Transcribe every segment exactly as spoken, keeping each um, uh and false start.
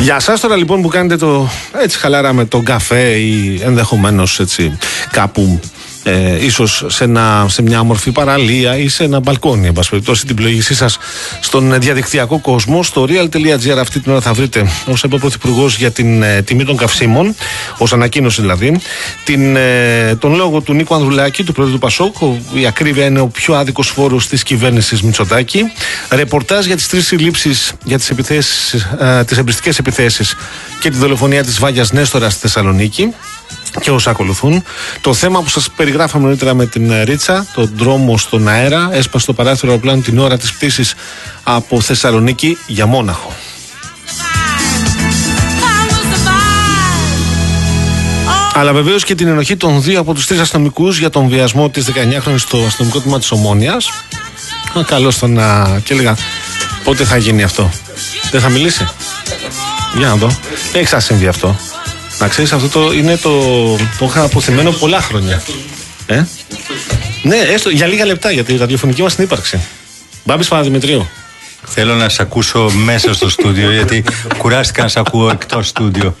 Για σας τώρα λοιπόν που κάνετε το έτσι χαλαρά με τον καφέ ή ενδεχομένως έτσι κάπου ε, ίσως σε, ένα, σε μια όμορφη παραλία ή σε ένα μπαλκόνι, εν πάση περιπτώσει, την πλοήγησή σας στον διαδικτυακό κόσμο, στο real.gr αυτή την ώρα θα βρείτε, ως είπε ο Πρωθυπουργός, για την ε, τιμή των καυσίμων, ως ανακοίνωση δηλαδή, την, ε, τον λόγο του Νίκου Ανδρουλάκη, του Πρόεδρου του Πασόκ, η ακρίβεια είναι ο πιο άδικος φόρος της κυβέρνησης Μητσοτάκη, ρεπορτάζ για τις τρεις συλλήψεις για τις, επιθέσεις, ε, τις εμπριστικές επιθέσεις και τη δολοφονία της Βάγιας Νέστορα στη Θεσσαλονίκη και όσα ακολουθούν. Το θέμα που σας περιγράφαμε νωρίτερα με την Ρίτσα, τον δρόμο στον αέρα, έσπασε το παράθυρο αεροπλάνου την ώρα της πτήσης από Θεσσαλονίκη για Μόναχο. Αλλά βεβαίως και την ενοχή των δύο από τους τρεις αστυνομικούς για τον βιασμό της δεκαεννιάχρονης στο αστυνομικό τμήμα της Ομόνοιας. Καλώς το να. Και έλεγα, πότε θα γίνει αυτό? Δεν θα μιλήσει? Για να δω. Δεν έχει ξανασυμβεί αυτό. Να ξέρεις, αυτό το είναι το. Το είχα αποθυμένο πολλά χρόνια. Ε? Ναι, έστω για λίγα λεπτά για τη ραδιοφωνική μας συνύπαρξη. Μπάμπης Παναδημητρίου. Θέλω να σε ακούσω μέσα στο στούντιο, γιατί κουράστηκα να σε ακούω εκτός στούντιο.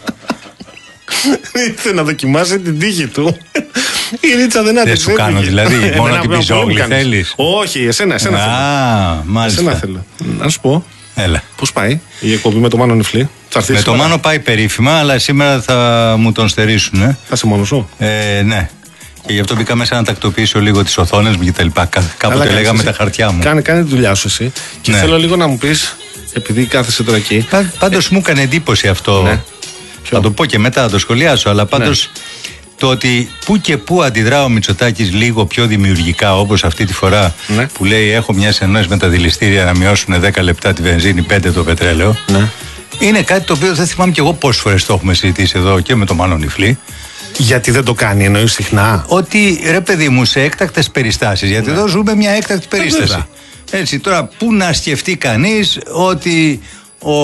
Ήρθε να δοκιμάσει την τύχη του. Η Ρίτσα δεν άντεξε. Δεν σου κάνω δηλαδή, μόνο την πιζόγλη θέλεις? Όχι, εσένα, εσένα θέλω. Α, μάλιστα. Εσένα θέλω. Να σου πω. Έλα. Πώς πάει η εκπομπή με το Μάνο Νιφλή? Με το Μάνο πάει περίφημα, αλλά σήμερα θα μου τον στερήσουν. Ε. Θα σε μόνος σου? Ε, ναι. Και γι' αυτό μπήκα μέσα να τακτοποιήσω λίγο τις οθόνες μου και τα λοιπά. Κάποτε λέγαμε εσύ τα χαρτιά μου. Κάνε, κάνε τη δουλειά σου εσύ. Και ναι. Θέλω λίγο να μου πεις, επειδή κάθεσαι τώρα εκεί. Πά, πάντως ε, μου έκανε εντύπωση αυτό. Ναι. Θα το πω και μετά, θα το σχολιάσω. Αλλά πάντως ναι. Το ότι που και που αντιδρά ο Μητσοτάκης λίγο πιο δημιουργικά, όπως αυτή τη φορά ναι. Που λέει: έχω μια συνεννόηση με τα δηληστήρια να μειώσουν δέκα λεπτά τη βενζίνη, πέντε το πετρέλαιο. Ναι. Είναι κάτι το οποίο δεν θυμάμαι κι εγώ πόσες φορές το έχουμε συζητήσει εδώ και με τον Μάνο Νιφλή. Γιατί δεν το κάνει, εννοείς συχνά? Ότι ρε παιδί μου, σε έκτακτες περιστάσεις. Γιατί ναι. Εδώ ζούμε μια έκτακτη περίσταση. Ε, Έτσι, τώρα πού να σκεφτεί κανείς ότι ο,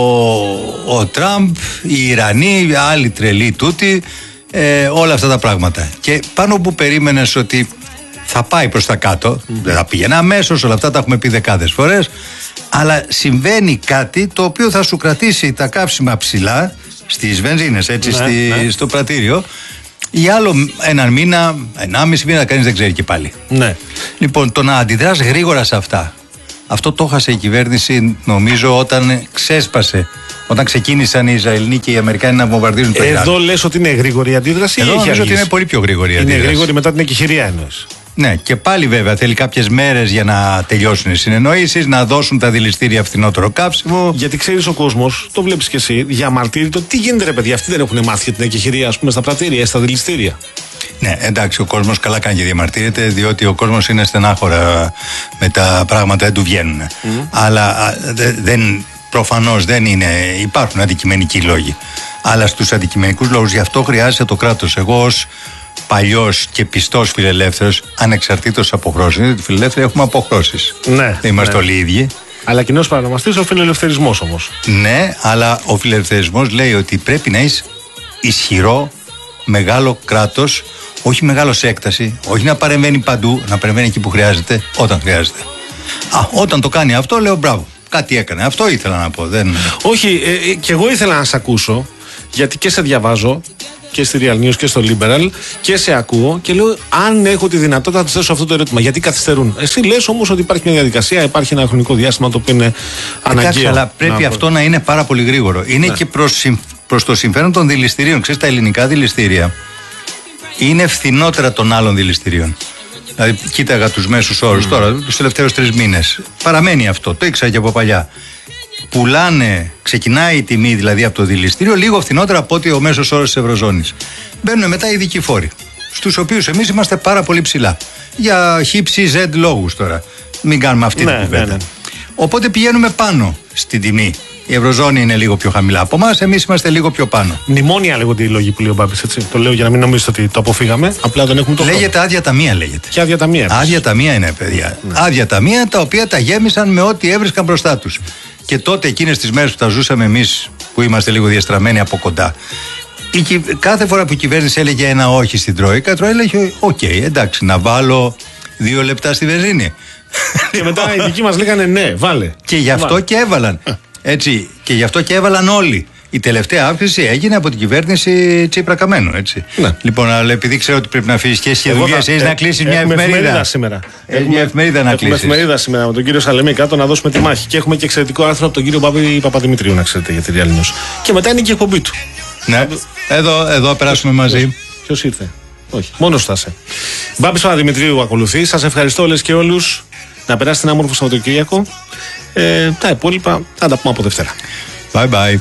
ο Τραμπ, οι Ιρανοί, άλλοι τρελοί τούτοι, ε, όλα αυτά τα πράγματα. Και πάνω που περίμενες ότι θα πάει προς τα κάτω, mm. δεν θα πήγαινε αμέσως, όλα αυτά τα έχουμε πει δεκάδες φορές, αλλά συμβαίνει κάτι το οποίο θα σου κρατήσει τα καύσιμα ψηλά στις βενζίνες, έτσι, ναι, στη, ναι. στο πρατήριο, για άλλο έναν μήνα, ενάμιση μήνα, κανείς δεν ξέρει και πάλι. Ναι. Λοιπόν, το να αντιδράς γρήγορα σε αυτά, αυτό το έχασε η κυβέρνηση, νομίζω, όταν ξέσπασε. Όταν ξεκίνησαν οι Ισραηλοί και οι Αμερικάνοι να βομβαρδίζουν το Ιράν. Εδώ λες ότι είναι γρήγορη η αντίδραση? Εδώ ή νομίζω ότι είναι πολύ πιο γρήγορη η αντίδραση. Είναι γρήγορη μετά την εκεχηρία εννοείς? Ναι, και πάλι βέβαια θέλει κάποιες μέρες για να τελειώσουν οι συνεννοήσεις, να δώσουν τα δηληστήρια φθηνότερο καύσιμο. Γιατί ξέρεις, ο κόσμος, το βλέπεις και εσύ, διαμαρτύρει το τι γίνεται, ρε παιδιά. Αυτοί δεν έχουν μάθει για την εκεχηρία, ας πούμε, στα πρατήρια, στα δηληστήρια. Ναι, εντάξει, ο κόσμος καλά κάνει και διαμαρτύρεται, διότι ο κόσμος είναι στενάχωρα με τα πράγματα, δεν του βγαίνουν. Mm. Αλλά δε, δεν. Προφανώς δεν είναι, υπάρχουν αντικειμενικοί λόγοι. Αλλά στους αντικειμενικούς λόγους, γι' αυτό χρειάζεται το κράτος. Εγώ ως παλιός και πιστός φιλελεύθερος, ανεξαρτήτως αποχρώσεων, γιατί φιλελεύθεροι έχουμε αποχρώσεις. Ναι. Δεν είμαστε ναι. όλοι οι ίδιοι. Αλλά κοινός παρανομαστής ο φιλελευθερισμός όμως. Ναι, αλλά ο φιλελευθερισμός λέει ότι πρέπει να είσαι ισχυρό, μεγάλο κράτος, όχι μεγάλο σε έκταση, όχι να παρεμβαίνει παντού, να παρεμβαίνει εκεί που χρειάζεται, όταν χρειάζεται. Α, όταν το κάνει αυτό, λέω μπράβο. Κάτι έκανε. Αυτό ήθελα να πω. Δεν... Όχι, ε, ε, και εγώ ήθελα να σε ακούσω, γιατί και σε διαβάζω και στη Real News και στο Liberal και σε ακούω και λέω, αν έχω τη δυνατότητα να του θέσω αυτό το ερώτημα, γιατί καθυστερούν? Εσύ λες όμως ότι υπάρχει μια διαδικασία, υπάρχει ένα χρονικό διάστημα το οποίο είναι αναγκαίο. Εντάξει, αλλά πρέπει να... αυτό να είναι πάρα πολύ γρήγορο. Είναι ναι. και προς, προς το συμφέρον των δηληστηρίων. Ξέρεις, τα ελληνικά δηληστήρια είναι φθηνότερα των άλλων δηληστηρίων. Δηλαδή, κοίταγα τους μέσους όρους mm. τώρα, τους τελευταίους τρεις μήνες. Παραμένει αυτό, το ήξερα και από παλιά. Πουλάνε, ξεκινάει η τιμή δηλαδή από το δηληστήριο λίγο φθηνότερα από ότι ο μέσος όρος της Ευρωζώνης. Μπαίνουν μετά οι ειδικοί φόροι, στους οποίους εμείς είμαστε πάρα πολύ ψηλά. Για χύψη Z λόγους τώρα. Μην κάνουμε αυτή ναι, την κουβέντα. Ναι, ναι. Οπότε πηγαίνουμε πάνω στην τιμή. Η Ευρωζώνη είναι λίγο πιο χαμηλά από εμάς, εμείς είμαστε λίγο πιο πάνω. Μνημόνια λέγονται οι λόγοι που λέει ο Μπάμπης, έτσι. Το λέω για να μην νομίζετε ότι το αποφύγαμε. Απλά δεν έχουμε το λέγεται χρόνο. Άδεια ταμεία, λέγεται. Και άδεια ταμεία. Άδεια ταμεία είναι, παιδιά. Ναι. Άδεια ταμεία τα οποία τα γέμισαν με ό,τι έβρισκαν μπροστά τους. Και τότε, εκείνες τις μέρες που τα ζούσαμε εμείς, που είμαστε λίγο διαστραμμένοι από κοντά, η κυ... κάθε φορά που η κυβέρνηση έλεγε ένα όχι στην Τρόικα, η Τρόικα έλεγε: Οκ, okay, εντάξει, να βάλω δύο λεπτά στη βενζίνη. Και μετά οι δικοί μας λέγανε ναι, βάλε. Και γι' αυτό βάλε. Και έβαλαν. Έτσι, και γι' αυτό και έβαλαν όλοι. Η τελευταία αύξηση έγινε από την κυβέρνηση Τσίπρα Καμένου, έτσι. Ναι. Λοιπόν, αλλά επειδή ξέρω ότι πρέπει να φύγει και εσύ δουλειά, έχει να κλείσει μια εφημερίδα. εφημερίδα σήμερα. Έχουμε μια εφημερίδα να κλείσει. Έχουμε εφημερίδα σήμερα με τον κύριο Σαλεμή κάτω να δώσουμε τη μάχη. Και έχουμε και εξαιρετικό άρθρο από τον κύριο Μπάμπη Παπαδημητρίου, να ξέρετε, για τη Real News. Και μετά είναι και η εκπομπή του. Ναι, εδώ, εδώ περάσουμε μαζί. Ποιο ήρθε? Όχι, μόνο στάσε. Μπάμπης Παπαδημητρίου ακολουθεί. Σας ευχαριστώ όλες και όλους. Να περάσετε ένα όμορφο Σαββατοκύριακο. Ε, τα υπόλοιπα θα τα πούμε από Δευτέρα. Bye bye.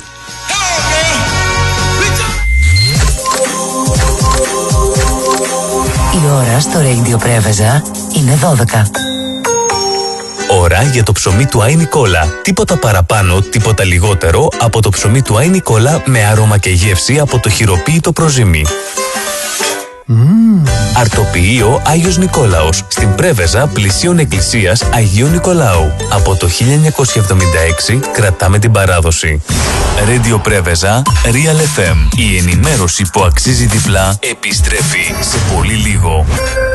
Η ώρα στο Radio Πρέβεζα είναι δώδεκα. Ώρα για το ψωμί του Άι Νικόλα. Τίποτα παραπάνω, τίποτα λιγότερο από το ψωμί του Άι Νικόλα με άρωμα και γεύση από το χειροποίητο προζύμι. Mm. Αρτοποιείο Άγιος Νικόλαος, στην Πρέβεζα πλησίων εκκλησίας Αγίου Νικολάου. Από το χίλια εννιακόσια εβδομήντα έξι κρατάμε την παράδοση. Radio Πρέβεζα, Real εφ εμ. Η ενημέρωση που αξίζει διπλά επιστρέφει σε πολύ λίγο.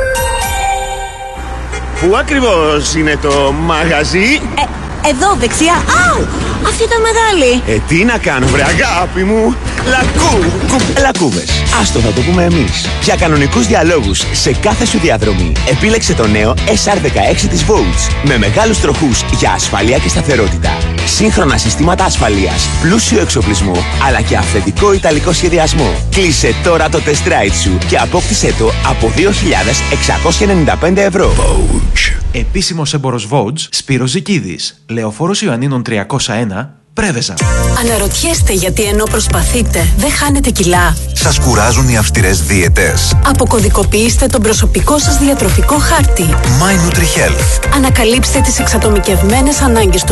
Πού ακριβώς είναι το μαγαζί? Ε, εδώ δεξιά. Άου! Αυτή ήταν μεγάλη. Ε, τι να κάνω, βρε αγάπη μου. Λακού, κου, λακκούβες. Άστο, θα το πούμε εμείς. Για κανονικούς διαλόγους σε κάθε σου διαδρομή, επίλεξε το νέο ες αρ δεκαέξι της Volts. Με μεγάλους τροχούς για ασφαλεία και σταθερότητα. Σύγχρονα συστήματα ασφαλείας, πλούσιο εξοπλισμό, αλλά και αυθεντικό ιταλικό σχεδιασμό. Κλείσε τώρα το test drive σου και απόκτησέ το από δύο χιλιάδες εξακόσια ενενήντα πέντε ευρώ. Επίσημος έμπορος Vogue, Σπύρος Ζικίδης. Λεωφόρος Ιωαννίνων τριακόσια ένα, Πρέβεζα. Αναρωτιέστε γιατί ενώ προσπαθείτε δεν χάνετε κιλά? Σας κουράζουν οι αυστηρές δίαιτες? Αποκωδικοποιήστε τον προσωπικό σας διατροφικό χάρτη. My Nutri Health. Ανακαλύψτε τις εξατομικευμένες ανάγκες του